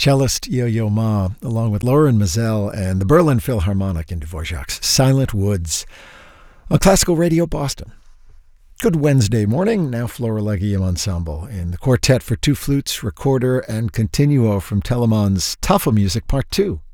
Cellist Yo-Yo Ma, along with Lauren Mazel and the Berlin Philharmonic in Dvorak's Silent Woods on Classical Radio Boston. Good Wednesday morning. Now Flora Leguilhem Ensemble in the quartet for two flutes, recorder, and continuo from Telemann's Tafelmusik Part 2.